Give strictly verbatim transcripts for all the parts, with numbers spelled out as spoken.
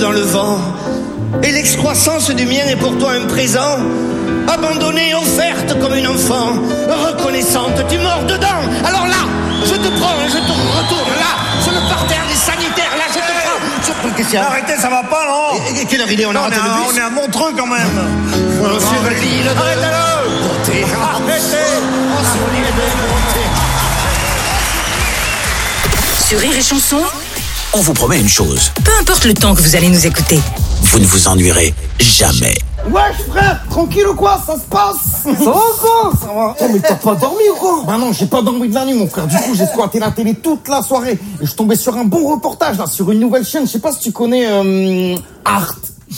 dans le vent. Et l'excroissance du mien est pour toi un présent. Abandonnée, offerte comme une enfant. Reconnaissante, tu mords dedans. Alors là, je te prends, je te retourne là. Sur le parterre des sanitaires, là, je te prends. Je te prends, qu'est-ce qu'il y a ? Arrêtez, ça va pas, non ? Et, et quelle heure il est ? On a raté on, est le à, bus. on est à Montreux, quand même. Oh, sur l'île de... Arrêtez-le ! Beauté. Arrêtez ! Oh, sur l'île de beauté. Sur Rire et Chanson, On vous promet une chose, peu importe le temps que vous allez nous écouter, vous ne vous ennuierez jamais. Wesh frère, tranquille ou quoi, ça se passe? Ça va ou quoi? Ça va. Oh, mais t'as pas dormi ou quoi? Bah non, j'ai pas dormi de la nuit mon frère, du coup j'ai squatté la télé toute la soirée. Et je suis tombé sur un bon reportage là, sur une nouvelle chaîne, je sais pas si tu connais euh, Arte.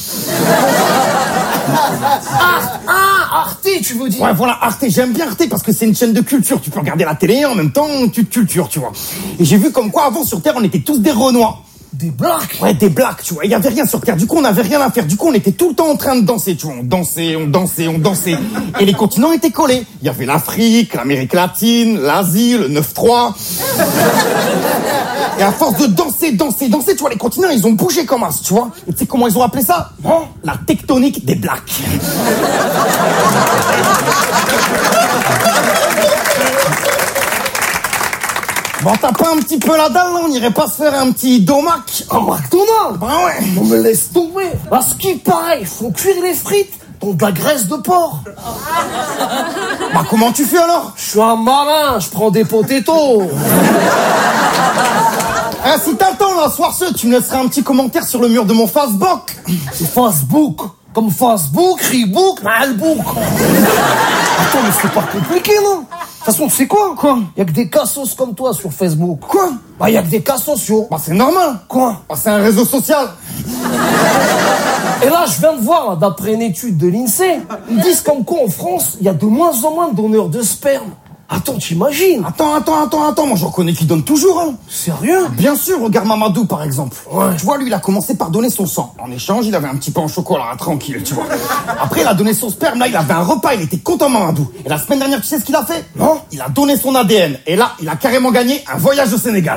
Arte, ah, Arte, tu veux dire? Ouais voilà, Arte, j'aime bien Arte parce que c'est une chaîne de culture, tu peux regarder la télé et en même temps tu te cultures, tu vois. Et j'ai vu comme quoi avant sur Terre on était tous des Renois. Des blacks? Ouais, des blacks, tu vois. Il y avait rien sur Terre. Du coup, on avait rien à faire. Du coup, on était tout le temps en train de danser, tu vois. On dansait, on dansait, on dansait. Et les continents étaient collés. Il y avait l'Afrique, l'Amérique latine, l'Asie, le neuf trois. Et à force de danser, danser, danser, tu vois, les continents, ils ont bougé comme as, tu vois. Et tu sais comment ils ont appelé ça? Non. La tectonique des blacks. Bon, t'as pas un petit peu la dalle, là? On irait pas se faire un petit domac? Un McDonald's? Bah ouais. On me laisse tomber. À ce qui paraît, ils font cuire les frites dans de la graisse de porc. Bah comment tu fais alors? Je suis un malin, je prends des potatoes. Ah, si t'as le temps, là, soir ce, tu me laisseras un petit commentaire sur le mur de mon Facebook. C'est Facebook. Comme Facebook, Reebok, Malbook. Attends, mais c'est pas compliqué, non? De toute façon, tu sais quoi? Quoi? Y'a que des cassos comme toi sur Facebook. Quoi? Bah, y'a que des cassos, yo. Bah c'est normal. Quoi? Bah c'est un réseau social. Et là, je viens de voir, là, d'après une étude de l'INSEE, ils disent comme quoi en France, il y a de moins en moins de donneurs de sperme. Attends, t'imagines? Attends, attends, attends, attends, moi j'en connais qui donnent toujours, hein. Sérieux? Bien sûr, regarde Mamadou par exemple. Ouais. Tu vois, lui il a commencé par donner son sang. En échange, il avait un petit pain au chocolat, tranquille, tu vois. Après, il a donné son sperme, là il avait un repas, il était content Mamadou. Et la semaine dernière, tu sais ce qu'il a fait? Non. Il a donné son A D N. Et là, il a carrément gagné un voyage au Sénégal.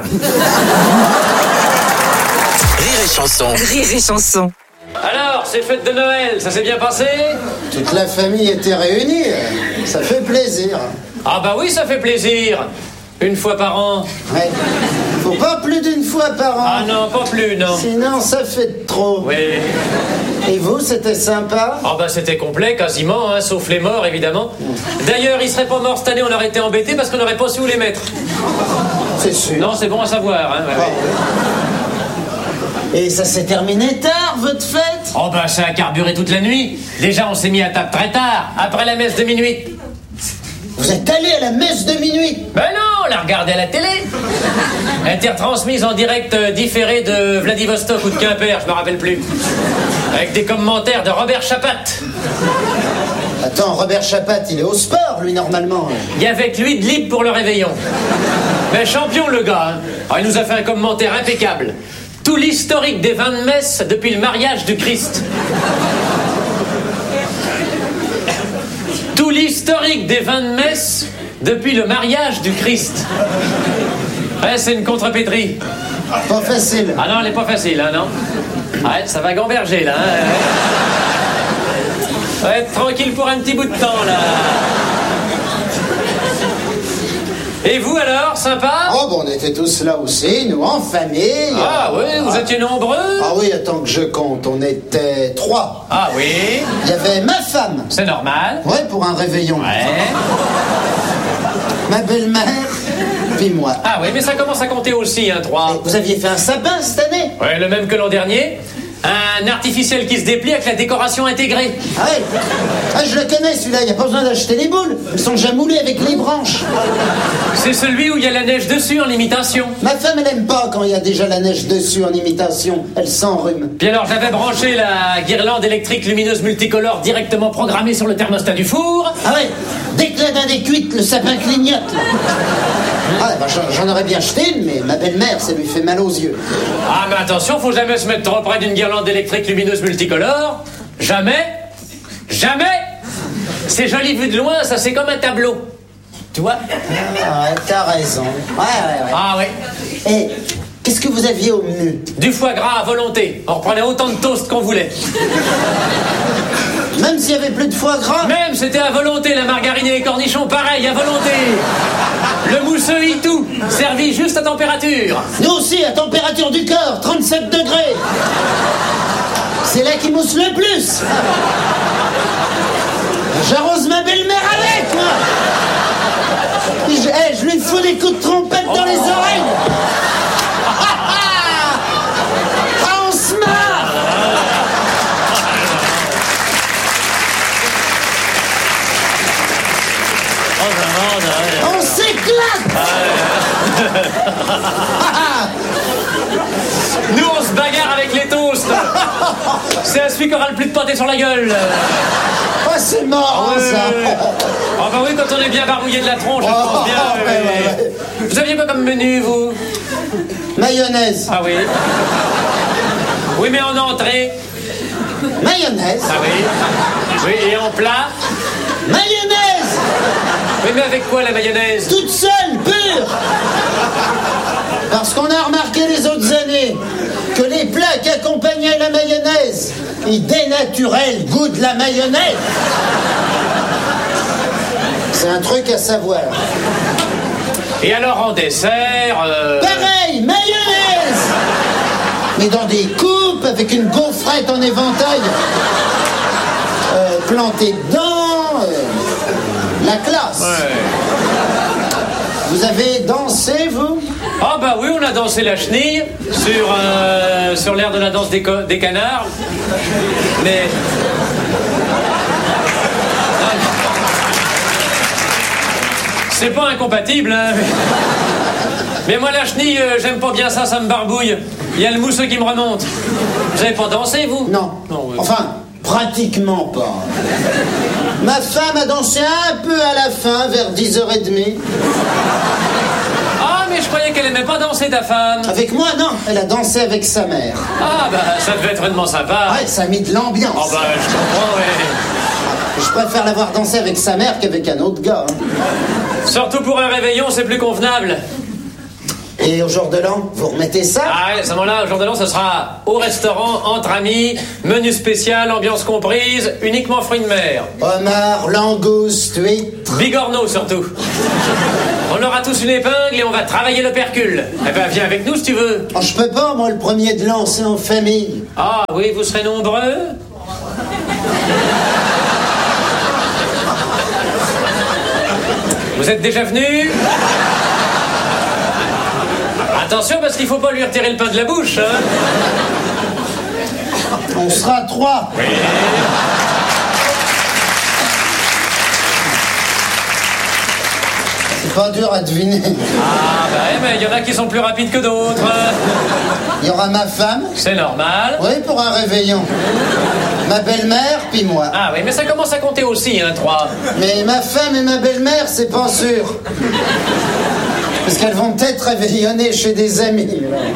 Rire et Chanson. Rire et Chanson. Alors, ces fêtes de Noël, ça s'est bien passé? Toute la famille était réunie, ça fait plaisir. Ah bah oui, ça fait plaisir. Une fois par an. Ouais. Faut pas plus d'une fois par an. Ah non, pas plus, non. Sinon, ça fait trop. Oui. Et vous, c'était sympa? Ah bah c'était complet, quasiment, hein, sauf les morts, évidemment. D'ailleurs, ils seraient pas morts cette année, on aurait été embêtés parce qu'on n'aurait pas su où les mettre. C'est sûr. Non, c'est bon à savoir, hein. Ouais, Ah, ouais. oui. Et ça s'est terminé tard, votre fête? Oh bah ça a carburé toute la nuit. Déjà, on s'est mis à table très tard, après la messe de minuit. Vous êtes allé à la messe de minuit? Ben non, on l'a regardé à la télé. Intertransmise en direct euh, différé de Vladivostok ou de Quimper, je me rappelle plus. Avec des commentaires de Robert Chapat. Attends, Robert Chapat, il est au sport, lui, normalement. Il y avait que lui de libre pour le réveillon. Mais champion, le gars. Hein. Alors, il nous a fait un commentaire impeccable. Tout l'historique des vins de messe depuis le mariage du Christ. Tout l'historique des vins de messe depuis le mariage du Christ. Ouais, c'est une contrepétrie. Pas facile. Ah non, elle est pas facile, hein, non? Ouais, ça va gamberger, là. Hein. Ouais, être tranquille pour un petit bout de temps, là. Et vous, alors, sympa? Oh, bon, on était tous là aussi, nous, en famille. Ah oui, vous étiez nombreux? Ah oui, attends que je compte, on était trois. Ah oui? Il y avait ma femme. C'est normal. Ouais, pour un réveillon. Ouais. Ma belle-mère, puis moi. Ah oui, mais ça commence à compter aussi, hein, trois. Vous aviez fait un sapin cette année? Ouais, le même que l'an dernier. Un artificiel qui se déplie avec la décoration intégrée. Ah ouais? Ah, je le connais celui-là, il n'y a pas besoin d'acheter les boules. Elles sont déjà moulées avec les branches. C'est celui où il y a la neige dessus en imitation. Ma femme, elle aime pas quand il y a déjà la neige dessus en imitation. Elle s'enrhume. Puis alors, j'avais branché la guirlande électrique lumineuse multicolore directement programmée sur le thermostat du four. Ah ouais? Dès que la dinde est cuite, le sapin clignote, là. Ah, bah, j'en, j'en aurais bien acheté une, mais ma belle-mère, ça lui fait mal aux yeux. Ah, mais attention, faut jamais se mettre trop près d'une guirlande électrique lumineuse multicolore. Jamais. Jamais. C'est joli vu de loin, ça c'est comme un tableau. Tu vois? Ah ouais, t'as raison. Ouais, ouais, ouais. Ah oui. Et Qu'est-ce que vous aviez au menu? Du foie gras à volonté. On reprenait autant de toast qu'on voulait. Même s'il y avait plus de foie gras? Même, c'était à volonté. La margarine et les cornichons, pareil, à volonté. Le mousseux et tout, servi juste à température. Nous aussi, à température du corps, trente-sept degrés. C'est là qu'il mousse le plus. J'arrose ma belle-mère avec, moi. Je, hey, je lui fous des coups de trompette dans les oreilles. Ah, on se marre. On s'éclate. Nous, on se bagarre avec les toasts. C'est à celui qui aura le plus de pâté sur la gueule. Oh, c'est marrant, Ah ouais. ça. Ah bah oui, quand on est bien barbouillé de la tronche, je pense bien. Oh, oui, ouais, oui. ouais, ouais. Vous aviez quoi comme menu, vous? Mayonnaise. Ah oui. Oui, mais en entrée. Mayonnaise. Ah oui. Oui, et en plat. Mayonnaise. Oui, mais avec quoi la mayonnaise? Toute seule, pure. Parce qu'on a remarqué les autres années que les plats qui accompagnaient la mayonnaise, ils dénaturaient le goût de la mayonnaise. C'est un truc à savoir. Et alors en dessert euh... Pareil, mayonnaise. Mais dans des coupes avec une gaufrette en éventail euh, plantée dedans. Euh, la classe. Ouais. Vous avez dansé, vous? Ah bah oui, on a dansé la chenille sur, euh, sur l'air de la danse des, co- des canards. Mais... C'est pas incompatible, hein. Mais moi, la chenille, euh, j'aime pas bien ça, ça me barbouille. Il y a le mousseux qui me remonte. Vous avez pas dansé, vous? Non. Non, ouais. Enfin, pratiquement pas. Ma femme a dansé un peu à la fin, vers dix heures trente. Ah, mais je croyais qu'elle aimait pas danser, ta femme. Avec moi, non. Elle a dansé avec sa mère. Ah, bah, ça devait être vraiment sympa. Ouais, ça a mis de l'ambiance. Oh, bah, je comprends, ouais. Je préfère l'avoir dansé avec sa mère qu'avec un autre gars. hein. Surtout pour un réveillon, c'est plus convenable. Et au jour de l'an, vous remettez ça? Ah, ouais, à ce moment-là, au jour de l'an, ce sera au restaurant, entre amis, menu spécial, ambiance comprise, uniquement fruits de mer. Homard, langouste, huître. Bigorneau, surtout. On aura tous une épingle et on va travailler le percule. Eh ben, viens avec nous si tu veux. Oh, je peux pas, moi, le premier de l'an, c'est en famille. Ah, oui, vous serez nombreux? Vous êtes déjà venus? Attention, parce qu'il faut pas lui retirer le pain de la bouche, hein. On sera trois. Oui. C'est pas dur à deviner. Ah, bah, ouais, mais il y en a qui sont plus rapides que d'autres. Il y aura ma femme. C'est normal. Oui, pour un réveillon. Ma belle-mère, puis moi. Ah oui, mais ça commence à compter aussi, hein, trois. Mais ma femme et ma belle-mère, c'est pas sûr. Parce qu'elles vont peut-être réveillonner chez des amis.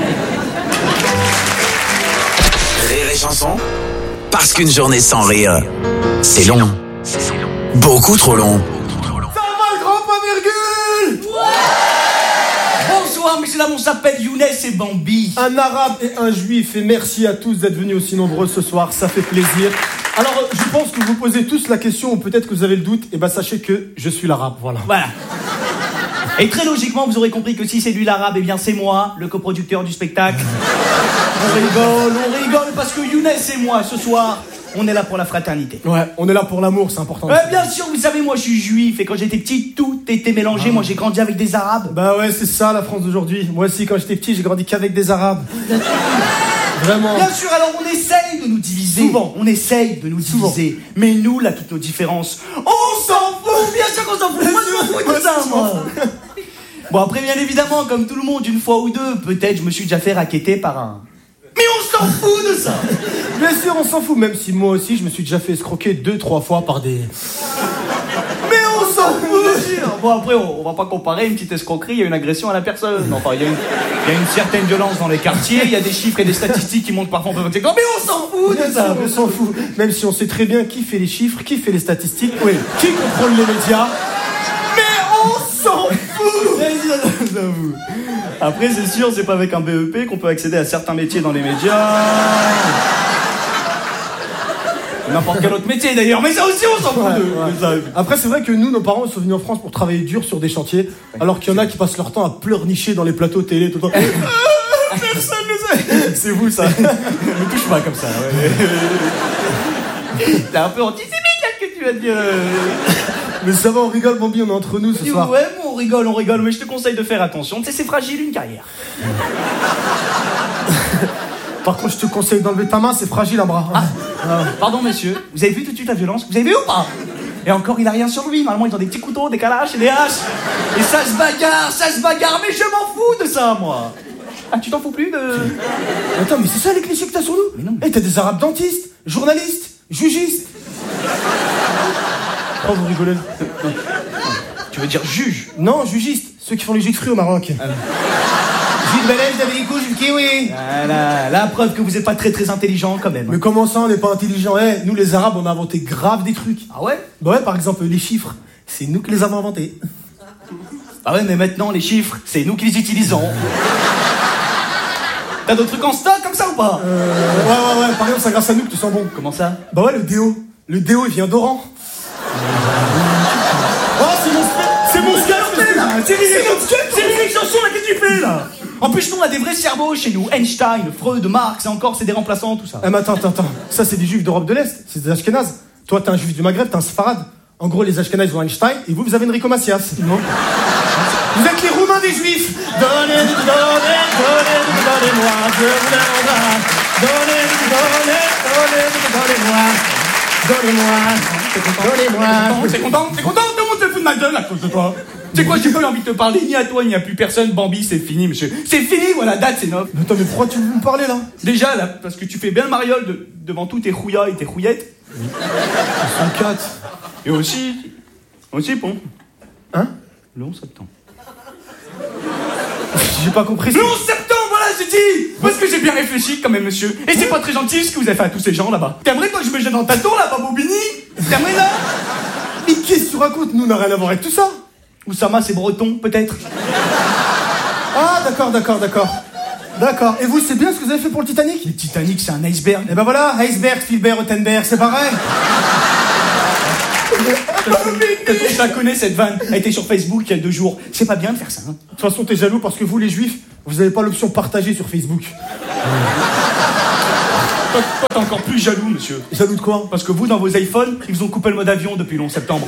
Rire et chanson, parce qu'une journée sans rire, c'est long. Beaucoup trop long. Ça va le grand point virgule. Bonsoir, messieurs, dames, on s'appelle Younes et Bambi. Un arabe et un juif, et merci à tous d'être venus aussi nombreux ce soir, ça fait plaisir. Alors, euh, je pense que vous posez tous la question, ou peut-être que vous avez le doute, et ben sachez que je suis l'arabe, voilà. Voilà. Et très logiquement, vous aurez compris que si c'est lui l'arabe, eh bien c'est moi, le coproducteur du spectacle. On rigole, on rigole, parce que Younes et moi, ce soir, on est là pour la fraternité. Ouais, on est là pour l'amour, c'est important. Ouais, bien sûr, vous savez, moi je suis juif, et quand j'étais petit, tout était mélangé. Ah. Moi j'ai grandi avec des arabes. Bah ouais, c'est ça la France d'aujourd'hui. Moi aussi, quand j'étais petit, j'ai grandi qu'avec des arabes. Vraiment. Bien sûr, alors on essaye de nous diviser. Souvent. On essaye de nous Souvent. diviser. Mais nous, là, toutes nos différences, on s'en fout. Bien sûr qu'on s'en fout. Moi, je m'en fous de ça, moi. Bon, après, bien évidemment, comme tout le monde, une fois ou deux, peut-être je me suis déjà fait raqueter par un... Mais on s'en fout de ça. Bien sûr, on s'en fout, même si moi aussi, je me suis déjà fait escroquer deux, trois fois par des... Mais on s'en fout, bien sûr. Bon, après, on, on va pas comparer une petite escroquerie, il y a une agression à la personne. Enfin, il y a une, il y a une certaine violence dans les quartiers, il y a des chiffres et des statistiques qui montrent parfois un peu votre secteur. Mais on s'en fout de ça. On s'en fout. Même si on sait très bien qui fait les chiffres, qui fait les statistiques, oui, qui contrôle les médias. Mais on s'en fout. Après, c'est sûr, c'est pas avec un B E P qu'on peut accéder à certains métiers dans les médias. N'importe quel autre métier d'ailleurs, mais ça aussi on s'en fout Ouais, de, ouais. de ça. Après, c'est vrai que nous, nos parents, ils sont venus en France pour travailler dur sur des chantiers, alors qu'il y en a qui passent leur temps à pleurnicher dans les plateaux télé tout le temps. Ah, personne ne sait. C'est vous ça. Ne touche pas comme ça. Ouais. T'es un peu antisémite là ce que tu vas dire. Mais ça va, on rigole, Bambi, on est entre nous ce soir. Ouais, bon, on rigole, on rigole, mais je te conseille de faire attention. Tu sais, c'est fragile une carrière. Par contre, je te conseille d'enlever ta main, c'est fragile un bras. Ah, ah. Pardon monsieur, vous avez vu tout de suite la violence? Vous avez vu ou pas? Et encore, il a rien sur lui. Normalement, ils ont des petits couteaux, des calaches et des haches. Et ça se bagarre, ça se bagarre, mais je m'en fous de ça, moi. Ah, tu t'en fous plus de... Attends, mais c'est ça les clichés que t'as sur nous? Mais non. Eh, t'as des arabes dentistes, journalistes, jugistes. Oh, vous rigolez? Tu veux dire juge? Non, jugistes, ceux qui font les jus de fruits au Maroc. Ah, Jus de baleine, d'abricot, jus de kiwi. voilà, la preuve que vous êtes pas très très intelligent quand même. Mais comment ça, on n'est pas intelligent? Eh, nous les arabes, on a inventé grave des trucs. Ah ouais? Bah ouais, par exemple, les chiffres, c'est nous qui les avons inventés. Ah ouais, mais maintenant, les chiffres, c'est nous qui les utilisons. T'as d'autres trucs en stock comme ça ou pas? Euh, ouais, ouais, ouais, par exemple, c'est grâce à nous que tu sens bon. Comment ça? Bah ouais, le déo. Le déo, il vient d'Oran. Oh, c'est mon c'est mon scarpe, là. C'est Rire et Chanson, là, qu'est-ce que tu fais, là? En plus, nous, on a des vrais cerveaux chez nous. Einstein, Freud, Marx, et encore, c'est des remplaçants, tout ça. Eh, mais attends, attends, attends. Ça, c'est des juifs d'Europe de l'Est. C'est des Ashkénazes. Toi, t'es un juif du Maghreb, t'es un Sfarad. En gros, les Ashkénazes ont Einstein, et vous, vous avez Enrico Macias. Non. Vous êtes les Roumains des juifs. Donnez, donnez, donnez, donnez-moi, je vous demande. Donnez, donnez, donnez, donnez-moi. Donnez-moi. Donnez-moi. T'es content? T'es content? Tout le monde se fout de ma gueule à cause de toi. Tu sais quoi, j'ai pas eu envie de te parler ni à toi ni à plus personne. Bambi, c'est fini, monsieur. C'est fini, voilà, date, c'est neuf. Mais attends, mais pourquoi tu veux me parler, là? Déjà, là, parce que tu fais bien le mariole de, devant tous tes rouillas et tes rouillettes. cent quatre. Et aussi, aussi, bon. Hein? Le onze septembre. J'ai pas compris. Le onze septembre, voilà, j'ai dit. Parce que j'ai bien réfléchi quand même, monsieur. Et c'est pas très gentil ce que vous avez fait à tous ces gens là-bas. T'aimerais pas que je me jette dans ta tour, là, Babobini? T'aimerais, là? Mais qu'est-ce que tu racontes? Nous, on n'a rien à voir avec tout ça. Oussama, c'est breton, peut-être? Ah, d'accord, d'accord, d'accord. D'accord. Et vous, c'est bien ce que vous avez fait pour le Titanic? Le Titanic, c'est un iceberg. Eh ben voilà, iceberg, Spielberg, Rottenberg, c'est pareil. Je la connais cette vanne. Elle était sur Facebook il y a deux jours. C'est pas bien de faire ça. Hein. De toute façon, t'es jaloux parce que vous, les juifs, vous avez pas l'option partagée sur Facebook. Toi, toi, t'es encore plus jaloux, monsieur. Jaloux de quoi? Parce que vous, dans vos iPhones, ils vous ont coupé le mode avion depuis le onze septembre.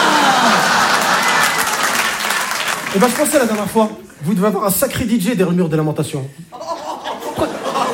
Eh ben, je pensais la dernière fois, vous devez avoir un sacré D J des remures de lamentation. Pourquoi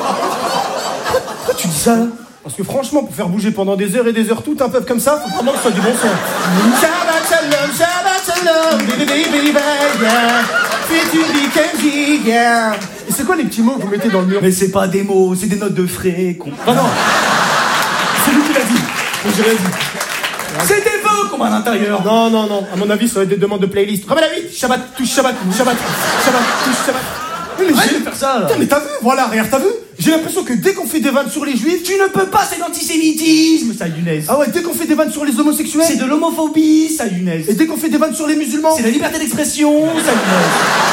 tu dis ça, là? Parce que franchement, pour faire bouger pendant des heures et des heures tout un peuple comme ça, faut vraiment que ce soit du bon son. Shabbat shalom, Shabbat shalom, baby baby yeah. C'est une week-end, yeah. Et c'est quoi les petits mots que vous mettez dans le mur? Mais c'est pas des mots, c'est des notes de frais, con. Ah non. C'est lui qui l'a dit. Moi, j'ai rien dit. C'est des vœux qu'on a à l'intérieur. Non, non, non. À mon avis, ça va être des demandes de playlist. Remets la vie. Shabbat, touche Shabbat, Shabbat, Shabbat, touche Shabbat. Oui, mais Arrête j'ai... de faire ça, là. Putain, mais t'as vu? Voilà, regarde, t'as vu? J'ai l'impression que dès qu'on fait des vannes sur les juifs... Tu ne peux pas, c'est l'antisémitisme, ça, Younes. Ah ouais, dès qu'on fait des vannes sur les homosexuels... C'est de l'homophobie, ça, Younes. Et dès qu'on fait des vannes sur les musulmans... C'est la liberté d'expression, ça, Younes.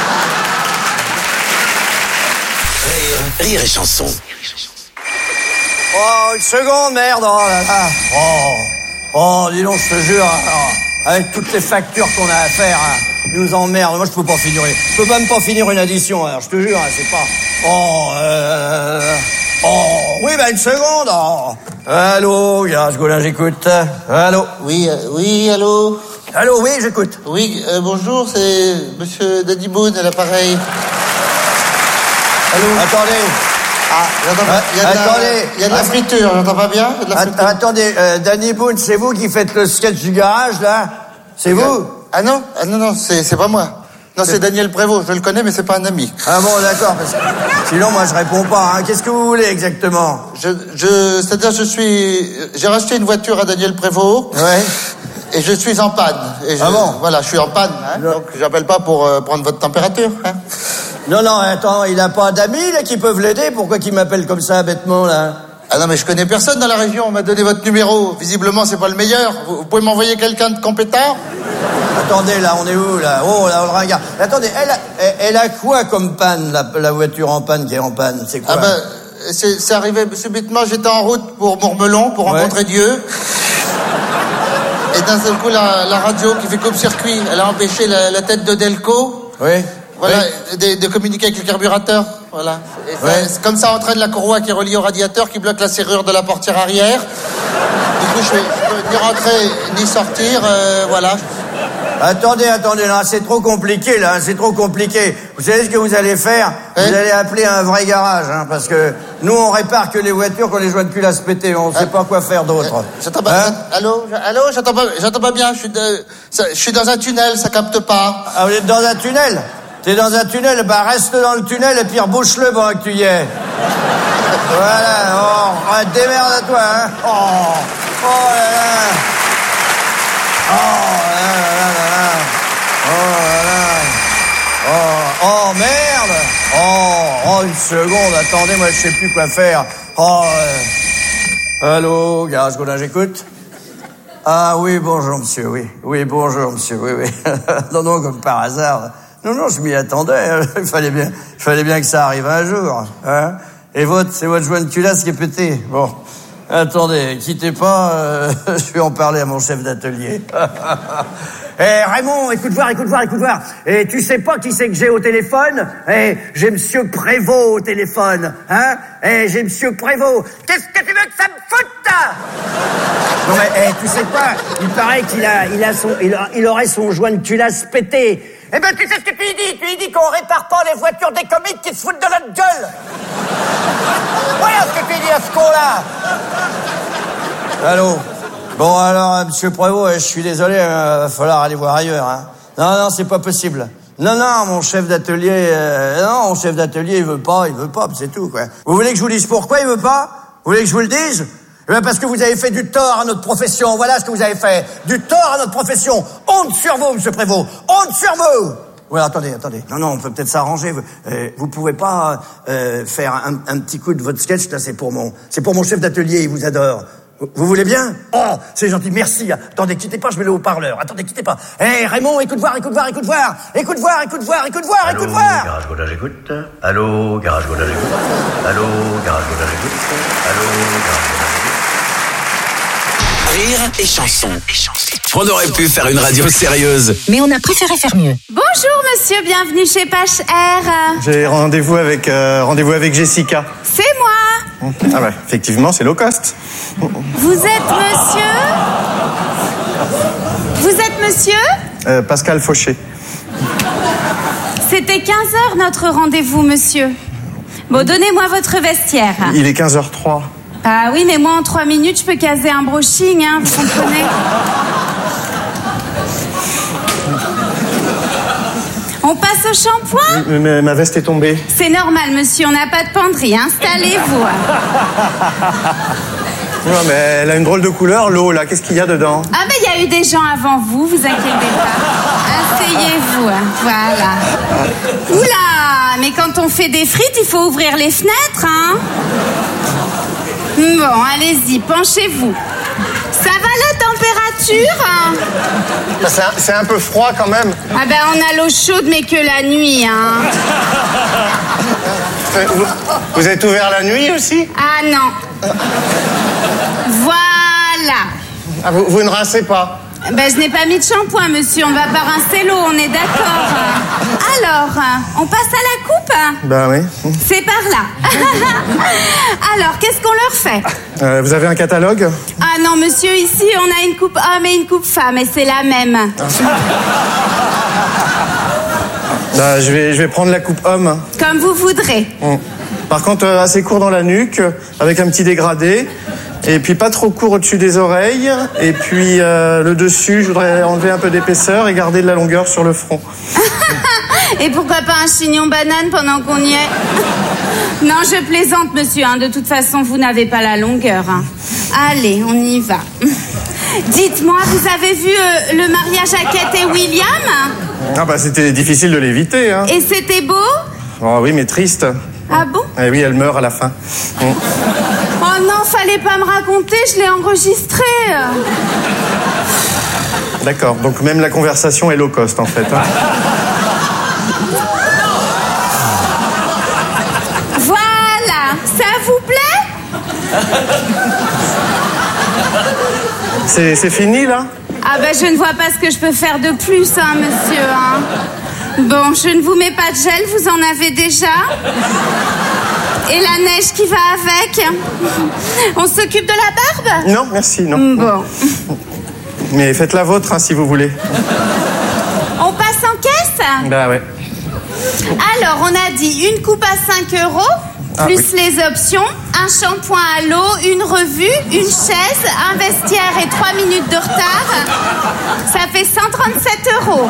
Rire, rire et chanson. Oh, une seconde, merde. Oh, là, là. Oh. Oh, dis donc, je te jure, hein, avec toutes les factures qu'on a à faire, hein, ils nous emmerdent. Moi, je peux pas finir. Je peux même pas finir une addition. Alors, je te jure, hein, c'est pas. Oh, euh... oh, oui, ben une seconde. Oh. Allô, Garage Gaulin, j'écoute. Allô. Oui, euh, oui, allô. Allô, oui, j'écoute. Oui, euh, bonjour, c'est Monsieur Daddy Boone à l'appareil. Allô. Attendez. Ah, j'entends pas. Il y a de la, Attendez. il y a de la friture, j'entends pas bien. Il y a de la Att- friture. attendez, euh, Danny Boone, c'est vous qui faites le sketch du garage, là? C'est vous? Ah non, ah non, non, c'est, c'est pas moi. Non, c'est Daniel Prévost, je le connais, mais c'est pas un ami. Ah bon, d'accord, parce que sinon, moi, je réponds pas, hein. Qu'est-ce que vous voulez, exactement? Je, je, c'est-à-dire, je suis, j'ai racheté une voiture à Daniel Prévost. Ouais. Et je suis en panne. Et je, Ah bon? Voilà, je suis en panne, hein, Non. donc j'appelle pas pour euh, prendre votre température, hein. Non, non, attends, il a pas d'amis, là, qui peuvent l'aider? Pourquoi qu'il m'appelle comme ça, bêtement, là? Ah non, mais je connais personne dans la région. On m'a donné votre numéro. Visiblement, c'est pas le meilleur. Vous, vous pouvez m'envoyer quelqu'un de compétent? Attendez, là, on est où, là? Oh, là, on le regarde. Attendez, elle a, elle, elle a quoi comme panne, la, la voiture en panne qui est en panne? C'est quoi? Ah ben, c'est, c'est arrivé subitement. J'étais en route pour Mourmelon, pour ouais. rencontrer Dieu. Et d'un seul coup, la, la radio qui fait coupe-circuit, elle a empêché la, la tête de Delco. Oui. Voilà, oui. De, de communiquer avec le carburateur. Voilà. Et ça, ouais. C'est comme ça entraîne la courroie qui est reliée au radiateur qui bloque la serrure de la portière arrière. Du coup, je peux, je peux ni rentrer ni sortir. Euh, voilà. Attendez, attendez, là, c'est trop compliqué, là, c'est trop compliqué. Vous savez ce que vous allez faire? Hein? Vous allez appeler un vrai garage, hein, parce que nous, on répare que les voitures qu'on les joint depuis la S P T, on ne sait pas quoi faire d'autre. Euh, j'entends pas, hein? allô, allô, j'entends pas, j'entends pas bien, je suis, de, ça, je suis dans un tunnel, ça capte pas. Ah, vous êtes dans un tunnel? T'es dans un tunnel, bah reste dans le tunnel et puis rebouche-le pendant que tu y es. Voilà, oh, ouais, démerde-toi, hein. Oh, oh là là. Oh là là là là. Oh là là. Oh, oh merde. Oh, oh, une seconde, attendez, moi je sais plus quoi faire. Oh, euh... allô, garage Gaudin, j'écoute. Ah oui, bonjour monsieur, oui. Oui, bonjour monsieur, oui, oui. Non, non, comme par hasard. Non, non, je m'y attendais. Il fallait bien, il fallait bien que ça arrive un jour. Hein. Et votre, c'est votre joint de culasse qui est pété. Bon, attendez, quittez pas. Euh, je vais en parler à mon chef d'atelier. Eh Raymond, écoute voir, écoute voir, écoute voir. Et tu sais pas qui c'est que j'ai au téléphone? Eh, j'ai Monsieur Prévost au téléphone, hein? Eh, j'ai Monsieur Prévost. Qu'est-ce que tu veux que ça me foute, là? Non mais, eh, tu sais quoi? Il paraît qu'il a, il a son, il, a, il aurait son joint de culasse pété. Eh ben, tu sais ce que tu lui dis? Tu lui dis qu'on répare pas les voitures des comiques qui se foutent de notre gueule. Voilà ce que tu dis à ce con-là. Allô? Bon, alors, monsieur Prévost, je suis désolé, il euh, va falloir aller voir ailleurs, hein. Non, non, c'est pas possible. Non, non, mon chef d'atelier, euh, non, mon chef d'atelier, il veut pas, il veut pas, c'est tout, quoi. Vous voulez que je vous dise pourquoi il veut pas? Vous voulez que je vous le dise? Eh bien, parce que vous avez fait du tort à notre profession, voilà ce que vous avez fait. Du tort à notre profession. Honte sur vous, monsieur Prévost. Honte sur vous! Ouais, attendez, attendez. Non, non, on peut peut-être s'arranger. Vous, euh, vous pouvez pas euh, faire un, un petit coup de votre sketch, là, c'est pour mon, c'est pour mon chef d'atelier, il vous adore. Vous voulez bien? Oh, c'est gentil, merci. Attendez, quittez pas, je mets le haut-parleur. Attendez, quittez pas. Hé, hey, Raymond, écoute voir, écoute voir, écoute voir. Écoute voir, écoute voir, écoute voir, écoute voir. Allô, garage Gaudin, j'écoute. Allô, garage Gaudin, j'écoute. Allô, garage Gaudin, j'écoute. Allô, garage Gaudin, j'écoute. Rire et chanson. On aurait pu faire une radio sérieuse, mais on a préféré faire mieux. Bonjour monsieur, bienvenue chez Pache R. J'ai rendez-vous avec euh, rendez-vous avec Jessica. C'est moi. Ah bah effectivement, c'est low cost. Vous êtes monsieur Vous êtes monsieur euh, Pascal Fauché. C'était quinze heures notre rendez-vous, monsieur. Bon, donnez-moi votre vestiaire. Il est quinze heures trois. Ah oui, mais moi en trois minutes, je peux caser un brushing, hein, vous comprenez? On passe au shampoing? Oui, mais ma veste est tombée. C'est normal, monsieur, on n'a pas de penderie, installez-vous. Non, mais elle a une drôle de couleur, l'eau, là, qu'est-ce qu'il y a dedans? Ah, mais il y a eu des gens avant vous, vous inquiétez pas. Asseyez-vous, voilà. Oula, mais quand on fait des frites, il faut ouvrir les fenêtres, hein? Bon, allez-y, penchez-vous. Ça va la température, hein? C'est un, c'est un peu froid quand même. Ah ben on a l'eau chaude mais que la nuit, hein. Vous, vous êtes ouvert la nuit aussi? Ah non. Voilà. Ah, vous, vous ne rincez pas? Ben je n'ai pas mis de shampoing, monsieur, on va pas rincer l'eau, on est d'accord. Alors, on passe à la coupe? Ben oui. C'est par là. Alors, qu'est-ce qu'on leur fait? euh, Vous avez un catalogue? Ah non, monsieur, ici, on a une coupe homme et une coupe femme, et c'est la même. Ah. Ben, je vais, je vais prendre la coupe homme. Comme vous voudrez. Hum. Par contre, euh, assez court dans la nuque, avec un petit dégradé. Et puis pas trop court au-dessus des oreilles. Et puis euh, le dessus, je voudrais enlever un peu d'épaisseur et garder de la longueur sur le front. Et pourquoi pas un chignon banane pendant qu'on y est? Non, je plaisante, monsieur. Hein. De toute façon, vous n'avez pas la longueur. Hein. Allez, on y va. Dites-moi, vous avez vu euh, le mariage à Kate et William? Ah bah c'était difficile de l'éviter. Hein. Et c'était beau? Oh oui, mais triste. Ah bon? Eh oui, elle meurt à la fin. Mmh. Oh, Oh non, fallait pas me raconter, je l'ai enregistré. D'accord, donc même la conversation est low cost en fait. Hein. Voilà, ça vous plaît? C'est, c'est fini là? Ah ben je ne vois pas ce que je peux faire de plus, hein, monsieur. Hein. Bon, je ne vous mets pas de gel, vous en avez déjà. Et la neige qui va avec. On s'occupe de la barbe? Non, merci, non. Bon. Mais faites la vôtre hein, si vous voulez. On passe en caisse? Bah ouais. Alors, on a dit une coupe à cinq euros, Ah, plus oui. les options, un shampoing à l'eau, une revue, une chaise, un vestiaire et trois minutes de retard. Ça fait cent trente-sept euros.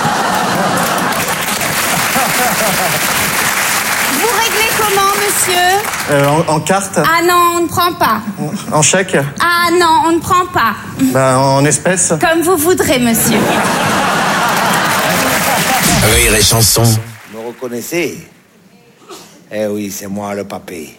Vous réglez comment, monsieur? Euh, en, en carte? Ah non, on ne prend pas. En chèque? Ah non, on ne prend pas. Bah en espèces? Comme vous voudrez, monsieur. Rire et chanson. Me reconnaissez? Eh oui, c'est moi le papé.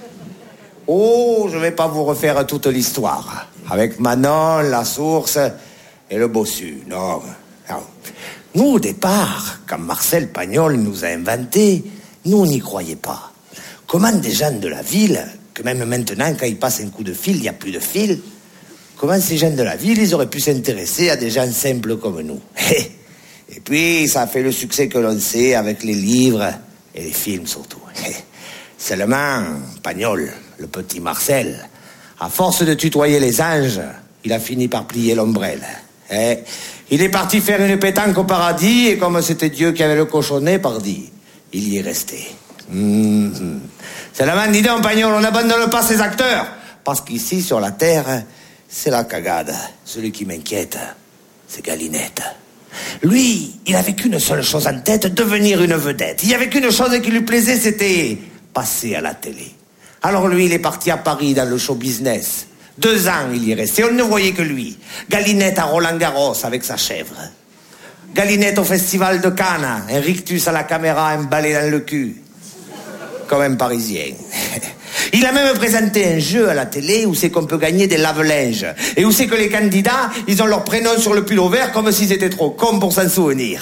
Oh, je vais pas vous refaire toute l'histoire. Avec Manon, la source et le bossu. Non. non. Nous, au départ, quand Marcel Pagnol nous a inventé, nous, on n'y croyait pas. Comment des gens de la ville, que même maintenant, quand ils passent un coup de fil, il n'y a plus de fil, comment ces gens de la ville, ils auraient pu s'intéresser à des gens simples comme nous? Et puis, ça a fait le succès que l'on sait avec les livres et les films surtout. Seulement, Pagnol, le petit Marcel, à force de tutoyer les anges, il a fini par plier l'ombrelle. Eh, il est parti faire une pétanque au paradis, et comme c'était Dieu qui avait le cochonnet, pardi, il y est resté. Mmh. Seulement, dis donc, Pagnol, on n'abandonne pas ces acteurs, parce qu'ici, sur la terre, c'est la cagade. Celui qui m'inquiète, c'est Galinette. Lui, il avait qu'une seule chose en tête, devenir une vedette. Il n'y avait qu'une chose qui lui plaisait, c'était passer à la télé. Alors lui, il est parti à Paris dans le show business. Deux ans, il y est resté, on ne voyait que lui. Galinette à Roland-Garros avec sa chèvre. Galinette au festival de Cannes, un rictus à la caméra, un balai dans le cul. Comme un Parisien. Il a même présenté un jeu à la télé où c'est qu'on peut gagner des lave-linges. Et où c'est que les candidats, ils ont leur prénom sur le pull vert comme s'ils étaient trop cons pour s'en souvenir.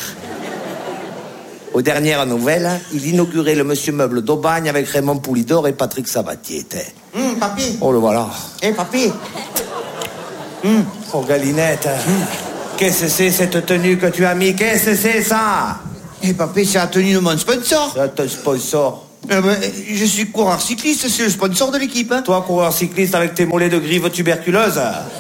Aux dernières nouvelles, il inaugurait le Monsieur Meuble d'Aubagne avec Raymond Poulidor et Patrick Sabatier. Hum, papy. Oh, le voilà. Eh, papy. Hum. Oh, Galinette. Hum. Qu'est-ce que c'est cette tenue que tu as mis? Qu'est-ce que c'est ça? Eh, papy, c'est la tenue de mon sponsor. C'est ton sponsor. Euh, ben, je suis coureur cycliste, c'est le sponsor de l'équipe. Hein. Toi, coureur cycliste avec tes mollets de grive tuberculeuse.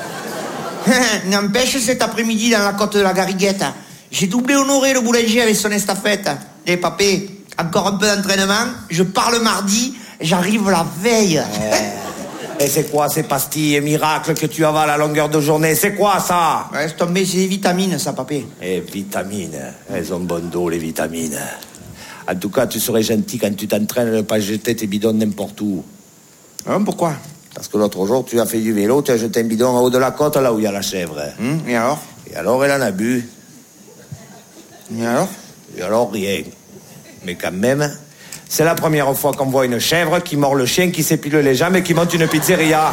N'empêche, cet après-midi, dans la côte de la Gariguette, j'ai doublé Honoré, le boulanger, avec son estafette. Eh, papé, encore un peu d'entraînement, je pars le mardi, j'arrive la veille. Eh. Et c'est quoi ces pastilles miracles que tu avales à longueur de journée? C'est quoi ça? Ouais, c'est tombé, c'est des vitamines, ça, papé. Eh, vitamines. Elles ont bon dos, les vitamines. En tout cas, tu serais gentil quand tu t'entraînes de ne pas jeter tes bidons n'importe où. Hein, pourquoi? Parce que l'autre jour, tu as fait du vélo, tu as jeté un bidon en haut de la côte, là où il y a la chèvre. Hum, et alors? Et alors, elle en a bu. Et alors? Et alors, rien. Mais quand même, c'est la première fois qu'on voit une chèvre qui mord le chien, qui s'épile les jambes et qui monte une pizzeria.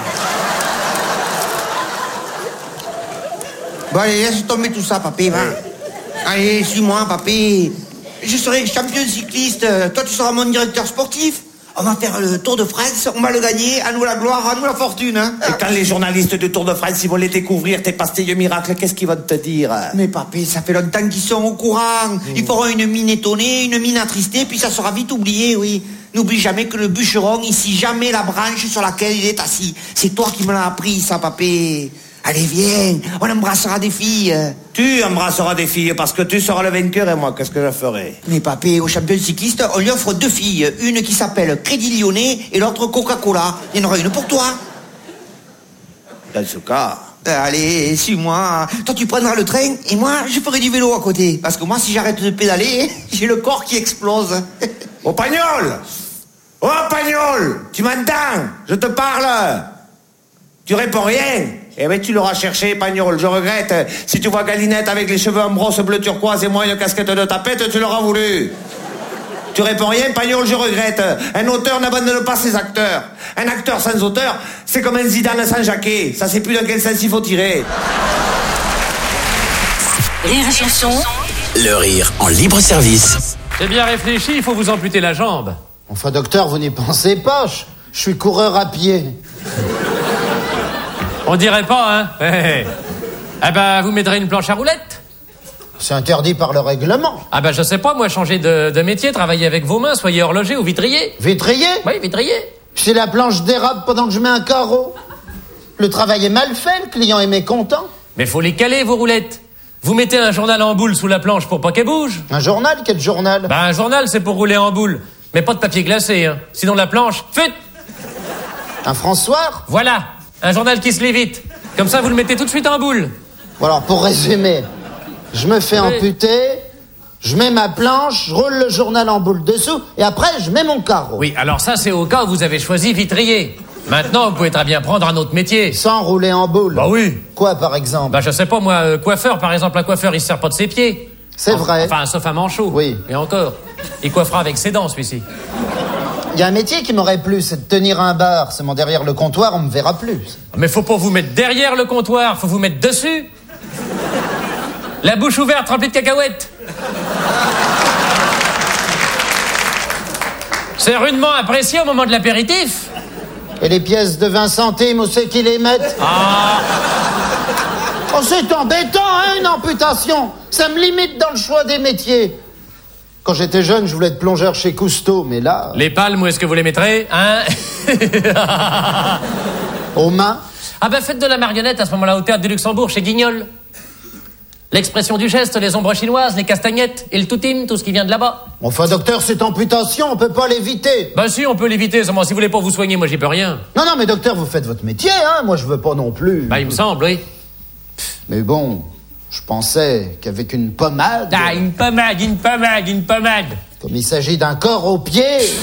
Bon, allez, laisse tomber tout ça, papé, va. Oui. Allez, suis-moi, papé. Je serai champion cycliste. Toi, tu seras mon directeur sportif. On va faire le Tour de France, on va le gagner. À nous la gloire, à nous la fortune. Hein. Et quand les journalistes du Tour de France, ils vont les découvrir, tes pastilles miracles, qu'est-ce qu'ils vont te dire? Mais papé, ça fait longtemps qu'ils sont au courant. Mmh. Ils feront une mine étonnée, une mine attristée, puis ça sera vite oublié, oui. N'oublie jamais que le bûcheron, ici, jamais la branche sur laquelle il est assis. C'est toi qui me l'as appris, ça, papé. Allez, viens, on embrassera des filles. Tu embrasseras des filles parce que tu seras le vainqueur et moi, qu'est-ce que je ferai? Mais papé, au champion cycliste, on lui offre deux filles. Une qui s'appelle Crédit Lyonnais et l'autre Coca-Cola. Il y en aura une pour toi. Dans ce cas... Euh, allez, suis-moi. Toi, tu prendras le train et moi, je ferai du vélo à côté. Parce que moi, si j'arrête de pédaler, j'ai le corps qui explose. Oh, Pagnol! Oh, Pagnol! Tu m'entends? Je te parle! Tu réponds rien? Eh bien, tu l'auras cherché, Pagnol, je regrette. Si tu vois Galinette avec les cheveux en brosse bleu turquoise et moi une casquette de tapette, tu l'auras voulu. Tu réponds rien, Pagnol, je regrette. Un auteur n'abandonne pas ses acteurs. Un acteur sans auteur, c'est comme un Zidane sans Jacquet. Ça sait plus dans quel sens il faut tirer. Rire et chanson. Le rire en libre service. C'est bien réfléchi, il faut vous amputer la jambe. Enfin, docteur, vous n'y pensez pas. Je, je suis coureur à pied. On dirait pas, hein. Eh hey. ben, vous m'aiderez une planche à roulettes. C'est interdit par le règlement. Ah ben, je sais pas, moi, changer de, de métier, travailler avec vos mains, soyez horloger ou vitrier. Vitrier? Oui, vitrier. Si la planche dérape pendant que je mets un carreau. Le travail est mal fait, le client est mécontent. Mais faut les caler, vos roulettes. Vous mettez un journal en boule sous la planche pour pas qu'elle bouge. Un journal? Quel journal? Ben, un journal, c'est pour rouler en boule. Mais pas de papier glacé, hein. Sinon la planche, fut. Un François? Voilà, un journal qui se lit vite. Comme ça, vous le mettez tout de suite en boule. Bon alors, pour résumer, je me fais oui. amputer, je mets ma planche, je roule le journal en boule dessous, et après, je mets mon carreau. Oui, alors ça, c'est au cas où vous avez choisi vitrier. Maintenant, vous pouvez très bien prendre un autre métier. Sans rouler en boule? Bah oui. Quoi, par exemple? Bah je sais pas, moi, euh, coiffeur, par exemple, un coiffeur, il se sert pas de ses pieds. C'est vrai. Enfin, sauf un manchot. Oui. Et encore. Il coiffera avec ses dents, celui-ci. Il y a un métier qui m'aurait plu, c'est de tenir un bar. Seulement derrière le comptoir, on me verra plus. Mais faut pas vous mettre derrière le comptoir, faut vous mettre dessus. La bouche ouverte, remplie de cacahuètes. C'est rudement apprécié au moment de l'apéritif. Et les pièces de vingt centimes, où c'est qu'ils les mettent? Ah. Oh, c'est embêtant, hein, une amputation. Ça me limite dans le choix des métiers. Quand j'étais jeune, je voulais être plongeur chez Cousteau, mais là... Les palmes, où est-ce que vous les mettrez, hein? Aux mains? Ah ben, faites de la marionnette à ce moment-là au Théâtre du Luxembourg, chez Guignol. L'expression du geste, les ombres chinoises, les castagnettes et le toutim, tout ce qui vient de là-bas. Enfin, docteur, cette amputation, on peut pas l'éviter. Ben si, on peut l'éviter, seulement si vous voulez pas vous soigner, moi j'y peux rien. Non, non, mais docteur, vous faites votre métier, hein, moi je veux pas non plus. Ben il me semble, oui. Mais bon, je pensais qu'avec une pommade... Ah, une pommade, une pommade, une pommade. Comme il s'agit d'un corps au pied...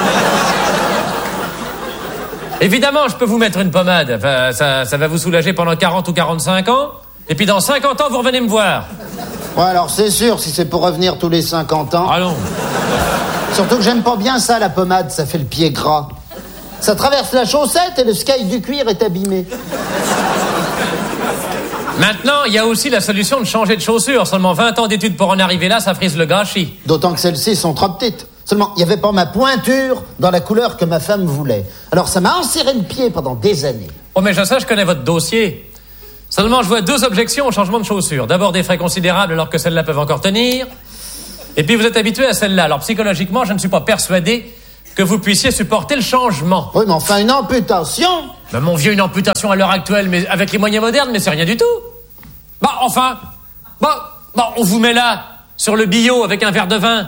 Évidemment, je peux vous mettre une pommade. Enfin, ça, ça va vous soulager pendant quarante ou quarante-cinq ans. Et puis dans cinquante ans, vous revenez me voir. Ouais, alors c'est sûr, si c'est pour revenir tous les cinquante ans. Ah non. Surtout que j'aime pas bien ça, la pommade, ça fait le pied gras. Ça traverse la chaussette et le sky du cuir est abîmé. Maintenant, il y a aussi la solution de changer de chaussures. Seulement vingt ans d'études pour en arriver là, ça frise le gâchis. D'autant que celles-ci sont trop petites. Seulement, il n'y avait pas ma pointure dans la couleur que ma femme voulait. Alors ça m'a enserré le pied pendant des années. Oh mais je sais, je connais votre dossier. Seulement, je vois deux objections au changement de chaussures. D'abord, des frais considérables alors que celles-là peuvent encore tenir. Et puis, vous êtes habitué à celle-là. Alors, psychologiquement, je ne suis pas persuadé que vous puissiez supporter le changement. Oui, mais enfin, une amputation. Ben, mon vieux, une amputation à l'heure actuelle, mais avec les moyens modernes, mais c'est rien du tout. Bah, enfin, bah, bah, on vous met là, sur le billot, avec un verre de vin.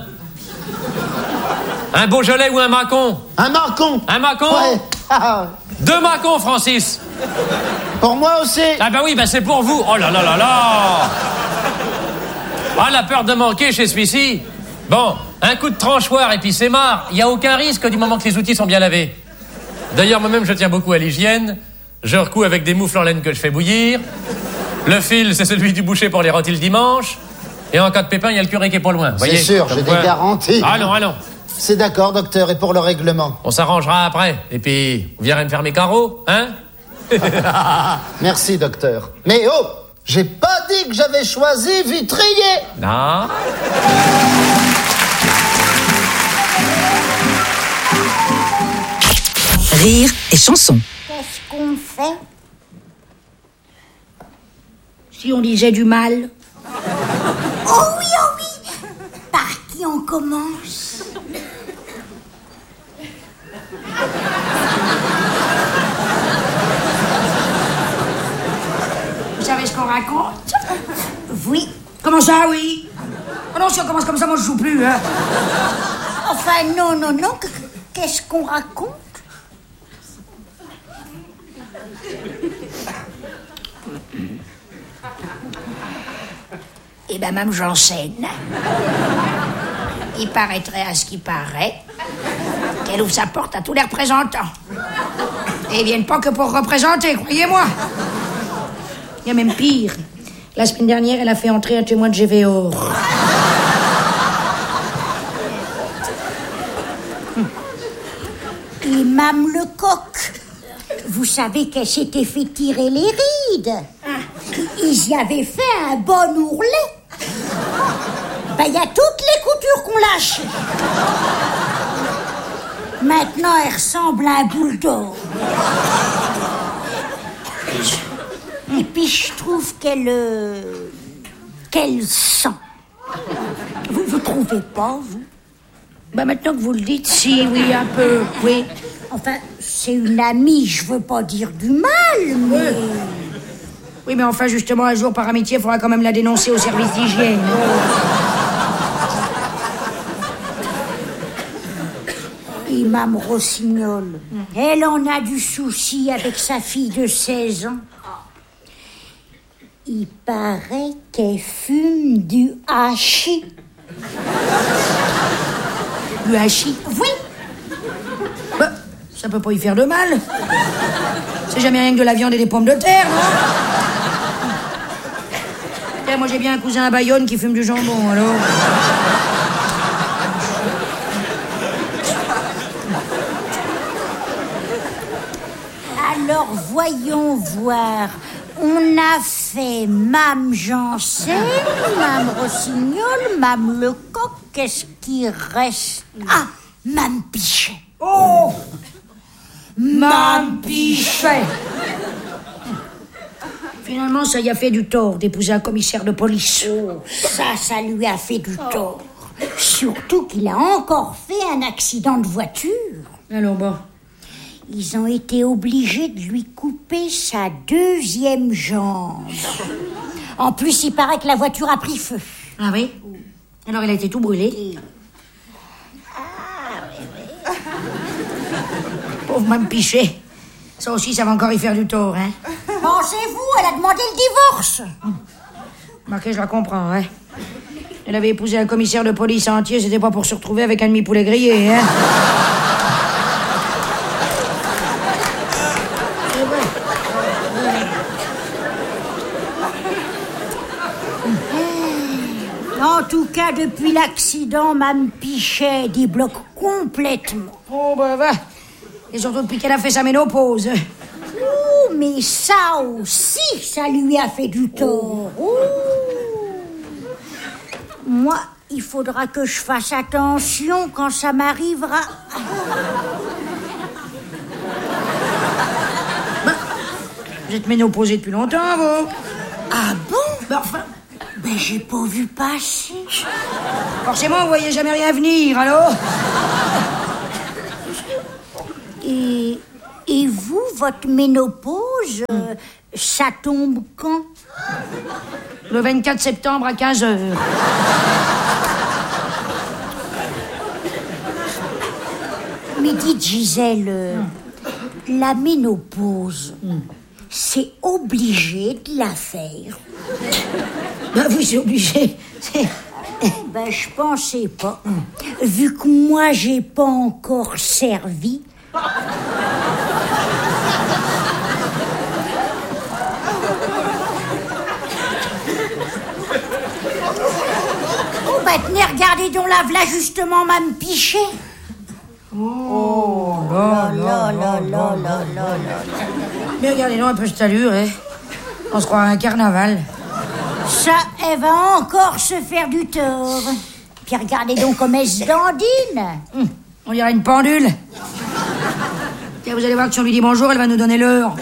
Un Beaujolais ou un Macon? Un Macon. Un Macon? Ouais. Ah. Deux Macons, Francis. Pour moi aussi. Ah bah oui, bah c'est pour vous. Oh là là là là. Ah, la peur de manquer chez celui-ci. Bon, un coup de tranchoir et puis c'est marre. Il n'y a aucun risque du moment que les outils sont bien lavés. D'ailleurs, moi-même, je tiens beaucoup à l'hygiène. Je recous avec des moufles en laine que je fais bouillir. Le fil, c'est celui du boucher pour les rôtis le dimanche. Et en cas de pépin, il y a le curé qui est pas loin. C'est sûr, j'ai des garanties. Allons, allons. C'est d'accord, docteur, et pour le règlement? On s'arrangera après. Et puis, vous viendrez me faire mes carreaux, hein? Merci, docteur. Mais oh, j'ai pas dit que j'avais choisi vitrier. Non. Rire et chanson. Qu'est-ce qu'on fait si on disait du mal? Oh oui, oh oui. Par qui on commence? Vous savez ce qu'on raconte? Oui. Comment ça, oui? Oh non, si on commence comme ça, moi je joue plus, hein. Enfin, non, non, non. Qu'est-ce qu'on raconte? Eh ben, même j'enseigne. Il paraîtrait à ce qui paraît qu'elle ouvre sa porte à tous les représentants. Et ils viennent pas que pour représenter, croyez-moi. Il y a même pire. La semaine dernière, elle a fait entrer un témoin de G V O. Mme Lecoq. Vous savez qu'elle s'était fait tirer les rides. Ils y avaient fait un bon ourlet. Ben, il y a toutes les coutures qu'on lâche. Maintenant, elle ressemble à un bulldog. Et puis, je trouve qu'elle... Euh, qu'elle sent. Vous, vous trouvez pas, vous? Ben, maintenant que vous le dites, si, oui, un peu, oui. Enfin, c'est une amie, je veux pas dire du mal, mais... Oui, oui, mais enfin, justement, un jour, par amitié, il faudra quand même la dénoncer au service d'hygiène. Et Mme Rossignol, elle en a du souci avec sa fille de seize ans. Il paraît qu'elle fume du hachis. Du hachis? Oui. Bah, ça peut pas y faire de mal. C'est jamais rien que de la viande et des pommes de terre, non? Tiens, moi j'ai bien un cousin à Bayonne qui fume du jambon, alors... Alors, voyons voir. On a fait Mme Janssen, Mme Rossignol, Mme Lecoq. Qu'est-ce qui reste? Ah, Mme Pichet. Oh, Mme Pichet. Finalement, ça y a fait du tort d'épouser un commissaire de police. Oh. Ça, ça lui a fait du tort. Surtout qu'il a encore fait un accident de voiture. Alors bon... Ils ont été obligés de lui couper sa deuxième jambe. En plus, il paraît que la voiture a pris feu. Ah oui? Alors, il a été tout brûlé. Ah oui, oui. Pauvre Mme Pichet. Ça aussi, ça va encore y faire du tort, hein? Pensez-vous, elle a demandé le divorce. Marqué, je la comprends, hein? Elle avait épousé un commissaire de police entier, c'était pas pour se retrouver avec un demi-poulet grillé, hein? En tout cas, depuis l'accident, Mme Pichet débloque complètement. Oh, bah, bah. Et surtout depuis qu'elle a fait sa ménopause. Oh, mais ça aussi, ça lui a fait du tort. Oh. Moi, il faudra que je fasse attention quand ça m'arrivera. Bah, vous êtes ménopausée depuis longtemps, vous? Ah bon? Bah, enfin... Ben, j'ai pas vu passer. Forcément, vous voyez jamais rien venir, alors? Et, et vous, votre ménopause, euh, ça tombe quand? Le vingt-quatre septembre à quinze heures. Mais dites, Gisèle, euh, la ménopause, c'est obligé de la faire? Ben oui, c'est obligé. Ben, je pensais pas. Vu que moi, j'ai pas encore servi. Oh, ben, tenez, regardez donc là, voilà justement Mme Pichet. Oh, là, là, là, là, là, là, là. Mais regardez donc un peu cette allure, hein. On se croit à un carnaval. Ça, elle va encore se faire du tort. Puis regardez donc comme elle se dandine. Hum, on dirait une pendule. Tiens, vous allez voir que si on lui dit bonjour, elle va nous donner l'heure.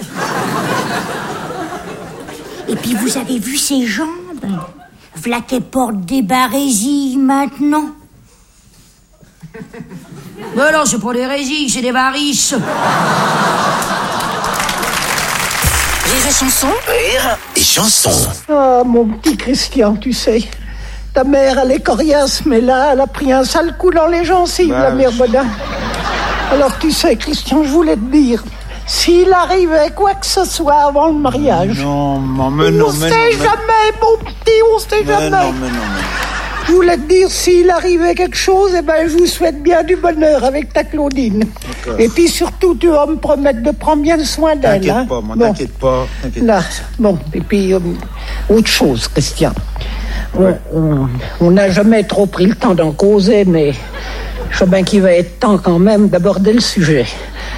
Et puis vous avez vu ses jambes? V'là qu'elle porte des barésilles maintenant. Mais alors, c'est pas des résilles, c'est des varices. Rire et chanson. Rire et chanson. Ah, mon petit Christian, tu sais. Ta mère, elle est coriace, mais là, elle a pris un sale coup dans les gencives, bah, la mère Bodin. Alors, tu sais, Christian, je voulais te dire, s'il arrivait quoi que ce soit avant le mariage... Non, non, mais non, on mais sait non, jamais, mais... mon petit, on sait mais jamais. Non, mais non, mais... Je voulais te dire, s'il arrivait quelque chose, eh ben, je vous souhaite bien du bonheur avec ta Claudine. D'accord. Et puis surtout, tu vas me promettre de prendre bien soin d'elle. T'inquiète hein. pas, moi, bon. t'inquiète pas. T'inquiète Là, pas. bon, et puis, euh, autre chose, Christian. Ouais. On n'a jamais trop pris le temps d'en causer, mais je sais bien qu'il va être temps quand même d'aborder le sujet.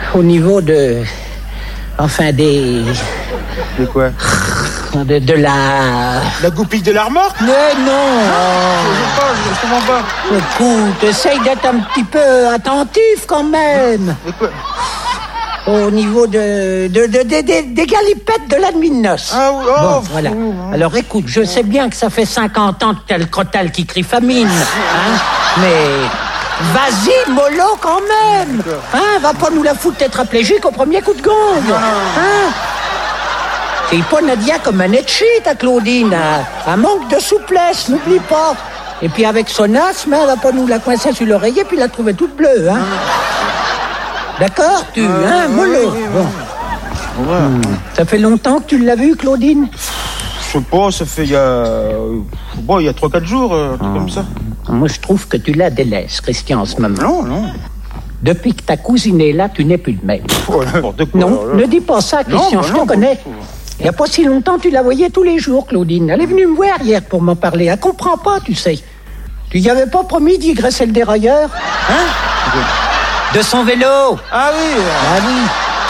au niveau de... Enfin, des... De quoi? De, de la... La goupille de la remorque? Mais non. Je sais pas, je, je comprends pas. Écoute, essaye d'être un petit peu attentif quand même. De quoi? Au niveau de, de, de, de, de- des galipettes de la nuit de noces. Ah oui, oh, Bon, voilà. Alors écoute, je sais bien que ça fait cinquante ans que t'as le crotal qui crie famine, hein, mais vas-y, mollo quand même. Hein, va pas nous la foutre tétraplégique au premier coup de gong. Hein. C'est pas Nadia comme un etchi, ta Claudine. Un, un manque de souplesse, n'oublie pas. Et puis avec son asthme, elle va pas nous la coincer sur l'oreiller puis la trouver toute bleue, hein. D'accord, tu, hein, mollo. Bon. Hmm. Ça fait longtemps que tu l'as vue, Claudine? Je sais pas, ça fait il y a... Bon, il y a trois quatre jours, un truc comme ça. Moi, je trouve que tu la délaisses, Christian, en ce moment. Non, non. Depuis que ta cousine est là, tu n'es plus le même. Oh, n'importe quoi. Non, ne dis pas ça, Christian, Non, je bah te non, connais. Il n'y a pas si longtemps, tu la voyais tous les jours, Claudine. Elle est venue me voir hier pour m'en parler. Elle comprend pas, tu sais. Tu y avais pas promis d'y graisser le dérailleur? Hein? De son vélo. Ah oui. Ah oui.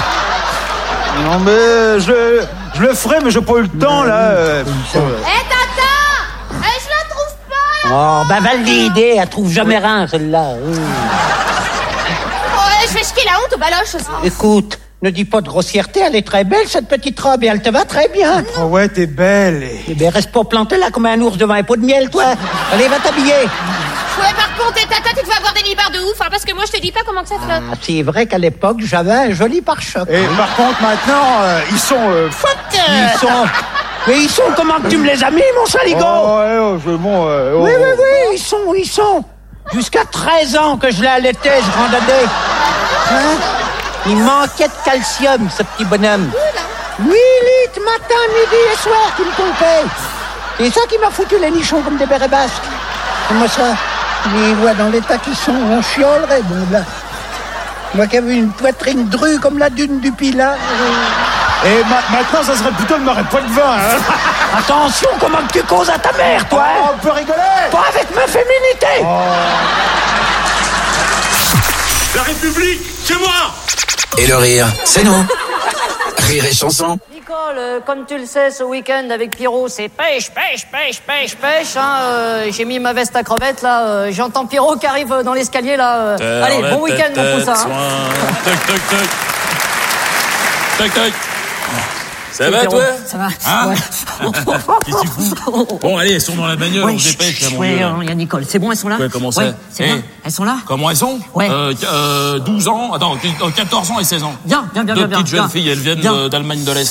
Non, mais je, je le ferai, mais j'ai pas eu le temps, là. euh, Hé, tata! Eh, je la trouve pas! Oh, ben validé, elle trouve jamais rien, celle-là. Mmh. Oh, je vais chier la honte au baloche ce soir. Écoute, ne dis pas de grossièreté, elle est très belle, cette petite robe, et elle te va très bien. Oh ouais, t'es belle. Et... Eh ben, reste pas planté là comme un ours devant un pot de miel, toi. Allez, va t'habiller. Ouais, par contre, et tata, tu te vas avoir des libards de ouf, hein, parce que moi, je te dis pas comment que ça flotte. Ah, c'est vrai qu'à l'époque, j'avais un joli pare-choc. Et par contre, maintenant, euh, ils sont... Euh, Ils sont... Mais ils sont comment que tu me les as mis, mon saligo? Oh, ouais, oh, je... Bon... Euh, oh, Oui, oui, oui, ils sont, ils sont. Jusqu'à treize ans que je l'ai allaité, ce grand dadé. Hein? Il manquait de calcium, ce petit bonhomme. huit litres matin, midi et soir, tu me comptais. C'est ça qui m'a foutu les nichons comme des bérets basques. Comment ça? Les voix dans l'état qui sont, on chiolerait, bon là. Moi qui avais une poitrine drue comme la dune du Pilat. Et ma- maintenant, ça serait plutôt de m'arrêter pas de vin, hein. Attention, comment que tu causes à ta mère, toi? Oh, on peut rigoler. Pas avec ma féminité. Oh. La République, c'est moi! Et le rire, c'est nous. Rire et chanson. Nicole, euh, comme tu le sais, ce week-end avec Pierrot, c'est pêche, pêche, pêche, pêche, pêche. Hein, euh, j'ai mis ma veste à crevettes, là. Euh, j'entends Pierrot qui arrive dans l'escalier, là. Euh. Allez, bon week-end, mon poussin. Hein. Toc, toc, toc. Toc, toc. Ça va, Pierrot, toi? Ça va. Hein? Ouais. Qu'est-ce que tu fous? Bon, allez, elles sont dans la bagnole, Ouais, on se dépêche, là, mon ouais, vieux. il y a Nicole. C'est bon, elles sont là? Ouais, comment ça? Ouais, c'est Eh, bien. Elles sont là? Comment elles sont? Ouais. Euh, qu- euh, douze ans, attends, quatorze ans et seize ans. Bien, bien, bien, Deux bien, petites bien. jeunes filles, elles viennent Bien. de- d'Allemagne de l'Est.